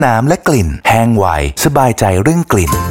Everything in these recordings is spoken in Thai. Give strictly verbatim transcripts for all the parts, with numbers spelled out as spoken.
น้ำและกลิ่นแห้งไวสบายใจเรื่องกลิ่น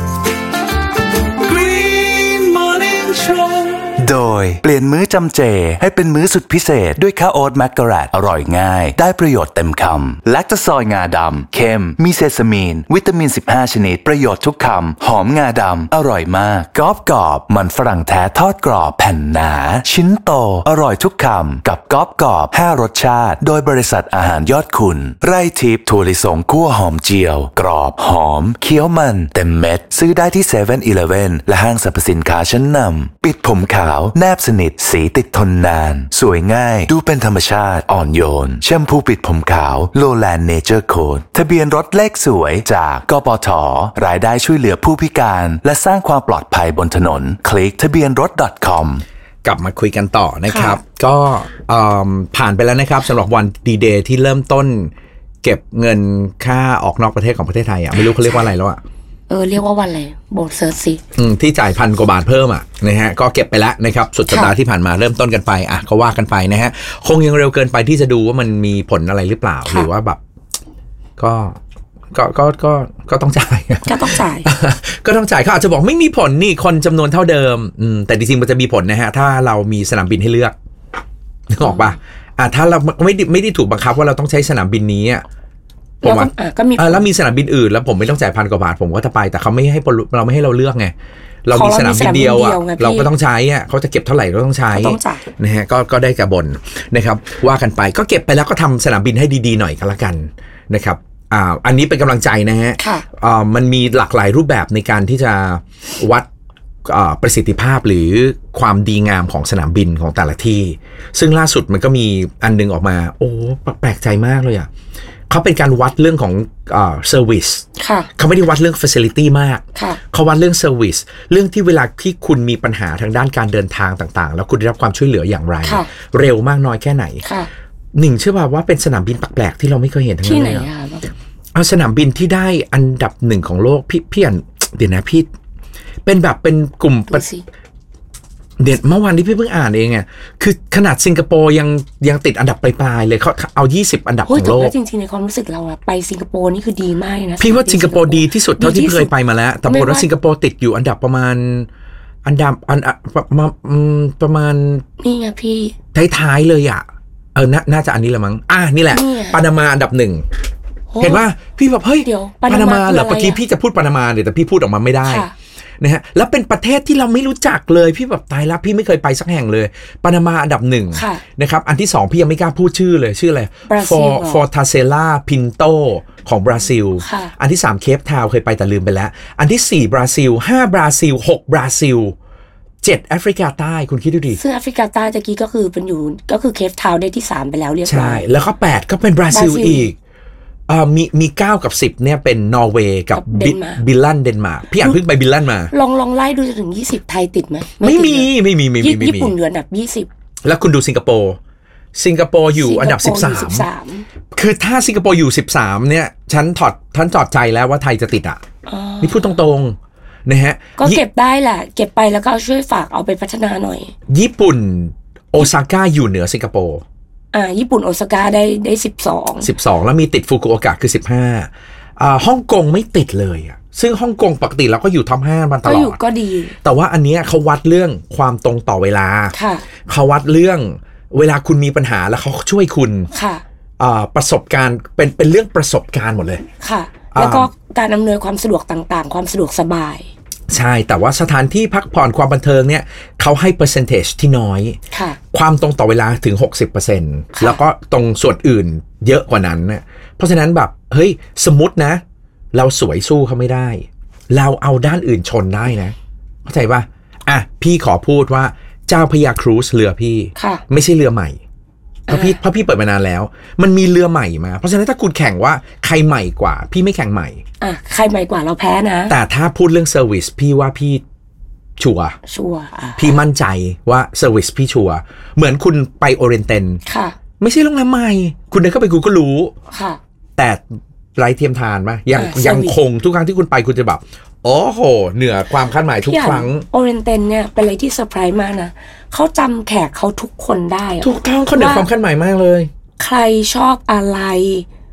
โดยเปลี่ยนมื้อจำเจให้เป็นมื้อสุดพิเศษด้วยข้าวโอ๊ตแมกกะแรตอร่อยง่ายได้ประโยชน์เต็มคำแลคโตซอยงาดำเค็มมีเซซามีนวิตามินสิบห้าชนิดประโยชน์ทุกคำหอมงาดำอร่อยมากกรอบกรอบมันฝรั่งแท้ทอดกรอบแผ่นหนาชิ้นโตอร่อยทุกคำกับกรอบกรอบห้ารสชาติโดยบริษัทอาหารยอดคุณไร่ทิพย์ถั่วลิสงคั่วหอมเจียวกรอบหอมเคี้ยวมันเต็มเม็ดซื้อได้ที่เซเว่นอีเลฟเว่นและห้างสรรพสินค้าชั้นนำปิดผมขาวแนบสนิทสีติดทนนานสวยง่ายดูเป็นธรรมชาติอ่อนโยนแชมพูปิดผมขาวโลแลนด์เนเจอร์โค้ดทะเบียนรถเลขสวยจากกปท.รายได้ช่วยเหลือผู้พิการและสร้างความปลอดภัยบนถนนคลิกทะเบียนรถ .com กลับมาคุยกันต่อนะครับก็ผ่านไปแล้วนะครับสำหรับวันดีเดย์ที่เริ่มต้นเก็บเงินค่าออกนอกประเทศของประเทศไทยอ่ะไม่รู้เขาเรียกว่าอะไรแล้วอ่ะเออเรียกว่าวันอะไรโบนเซิร์ชสิที่จ่ายพันกว่าบาทเพิ่มอ่ะนะฮะก็เก็บไปแล้วนะครับสุดสัปดาห์ที่ผ่านมาเริ่มต้นกันไปอ่ะก็ว่ากันไปนะฮะคงยังเร็วเกินไปที่จะดูว่ามันมีผลอะไรหรือเปล่าหรือว่าแบบก็ก็ก็ก็ก็ต้องจ่ายก็ต้องจ่ายก็ต้องจ่ายเขาอาจจะบอกไม่มีผลนี่คนจำนวนเท่าเดิมอืมแต่จริงๆมันจะมีผลนะฮะถ้าเรามีสนามบินให้เลือกนึกออกป่ะอ่ะถ้าเราไม่ไม่ได้ถูกบังคับว่าเราต้องใช้สนามบินนี้อ่ะผมว่าก็มีแล้วมีสนามบินอื่นแล้วผมไม่ต้องจ่ายพันกว่าบาทผมก็จะไปแต่เขาไม่ให้เราไม่ให้เราเลือกไงเรามีสนามบินเดียวอ่ะเราก็ต้องใช้อ่ะเขาจะเก็บเท่าไหร่ก็ต้องใช้นะฮะก็ก็ได้กระบนนะครับว่ากันไปก็เก็บไปแล้วก็ทำสนามบินให้ดีๆหน่อยก็แล้วกันนะครับอ่าอันนี้เป็นกำลังใจนะฮะอ่ามันมีหลากหลายรูปแบบในการที่จะวัดประสิทธิภาพหรือความดีงามของสนามบินของแต่ละที่ซึ่งล่าสุดมันก็มีอันนึงออกมาโอ้แปลกใจมากเลยอ่ะเขาเป็นการวัดเรื่องของเอ่อ service เขาไม่ได้วัดเรื่อง facility มากเขาวัดเรื่อง service เรื่องที่เวลาที่คุณมีปัญหาทางด้านการเดินทางต่างๆแล้วคุณได้รับความช่วยเหลืออย่างไรเร็วมากน้อยแค่ไหนหนึ่งเชื่อป่ะว่าเป็นสนามบินแปลกๆที่เราไม่เคยเห็นทั้งนั้นเลยเอาสนามบินที่ได้อันดับหนึ่งของโลกพี่พี่อ่านเดี๋ยวนะพี่เป็นแบบเป็นกลุ่มเด็ดเมื่อวานที่พี่เพิ่งอ่านเองอ่ะคือขนาดสิงคโปร์ยังยังติดอันดับปลายๆเลยเขาเอายี่สิบอันดับของโลกจริงๆในความรู้สึกเราอะไปสิงคโปร์นี่คือดีมากนะพี่ว่าสิงคโปร์ดีที่สุดเท่าที่เคยไปมาแล้วแต่ปรากฏว่าสิงคโปร์ติดอยู่อันดับประมาณอันดับอันมาประมาณนี่ไงพี่ท้ายๆเลยอ่ะเออน่าจะอันนี้แหละมั้งอ่ะนี่แหละปานามาอันดับหนึ่งเห็นว่าพี่แบบเฮ้ยปานามาเหรอเมื่อกี้พี่จะพูดปานามาเดี๋ยวแต่พี่พูดออกมาไม่ได้นะฮะแล้วเป็นประเทศที่เราไม่รู้จักเลยพี่แบบตายแล้วพี่ไม่เคยไปสักแห่งเลยปานามาอันดับหนึ่งนะครับอันที่สองพี่ยังไม่กล้าพูดชื่อเลยชื่ออะไรฟอร์ฟอร์ทาเซล่าพินโตของบราซิลอันที่สามเคปทาวน์เคยไปแต่ลืมไปแล้วอันที่สี่บราซิลห้าบราซิลหกบราซิลเจ็ดแอฟริกาใต้คุณคิดดูดิซึ่งแอฟริกาใต้ตะกี้ก็คือเป็นอยู่ก็คือเคปทาวน์ได้ที่สามไปแล้วเรียบร้อยใช่แล้วก็แปดก็เป็นบราซิลอีกอ่ามีมีเก้ากับสิบเนี่ยเป็นนอร์เวย์กับบิลลันเดนมาร์กพี่อ่านเพิ่งไปบิลลันมาลองลองไล่ดูจนถึงยี่สิบไทยติดไหมไม่มีไม่มีไม่มีญี่ปุ่นอยู่อันดับยี่สิบแล้วคุณดูสิงคโปร์สิงคโปร์อยู่อันดับสิบสามคือถ้าสิงคโปร์อยู่สิบสามเนี่ยฉันถอดฉันจอดใจแล้วว่าไทยจะติดอ่ะนี่พูดตรงๆนะฮะก็เก็บได้แหละเก็บไปแล้วก็เอาช่วยฝากเอาไปพัฒนาหน่อยญี่ปุ่นโอซาก้าอยู่เหนือสิงคโปร์อ่าญี่ปุ่นโอซาก้าได้ได้สิบสองสิบสองแล้วมีติดฟุกุโอกะคือสิบห้าอ่าฮ่องกงไม่ติดเลยอ่ะซึ่งฮ่องกงปกติแล้วก็อยู่ท็อปห้ามาตลอดก็อยู่ก็ดีแต่ว่าอันเนี้ยเขาวัดเรื่องความตรงต่อเวลาค่ะเขาวัดเรื่องเวลาคุณมีปัญหาแล้วเขาช่วยคุณค่ะอ่าประสบการณ์เป็นเป็นเรื่องประสบการณ์หมดเลยค่ะแล้วก็การอำนวยความสะดวกต่างๆความสะดวกสบายใช่แต่ว่าสถานที่พักผ่อนความบันเทิงเนี่ยเขาให้เปอร์เซนเทจที่น้อยความตรงต่อเวลาถึง หกสิบเปอร์เซ็นต์ แล้วก็ตรงส่วนอื่นเยอะกว่านั้นเนี่ยเพราะฉะนั้นแบบเฮ้ยสมมุตินะเราสวยสู้เขาไม่ได้เราเอาด้านอื่นชนได้นะเข้าใจป่ะอ่ะพี่ขอพูดว่าเจ้าพระยาครูซเรือพี่ไม่ใช่เรือใหม่เพราะพี่เพราะพี่เปิดมานานแล้วมันมีเรือใหม่มาเพราะฉะนั้นถ้าคุณแข่งว่าใครใหม่กว่าพี่ไม่แข่งใหม่อ่ะใครใหม่กว่าเราแพ้นะแต่ถ้าพูดเรื่องเซอร์วิสพี่ว่าพี่ชัวร์ชัวร์พี่มั่นใจว่าเซอร์วิสพี่ชัวร์เหมือนคุณไปโอเรนเตนค่ะไม่ใช่โรงแรมใหม่คุณเดินเข้าไปคุณก็รู้ค่ะแต่ไร้เทียมทานป่ะยังยังคงทุกครั้งที่คุณไปคุณจะแบบโอ้โหเหนือความคาดหมายทุกครั้งโอเรนเตนเนี่ยเป็นอะไรที่เซอร์ไพรส์มากนะเขาจำแขกเขาทุกคนได้ถูกต้องเขาเหนือความคาดหมายมากเลยใครชอบอะไร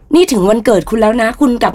นี่ถึงวันเกิดคุณแล้วนะคุณกลับ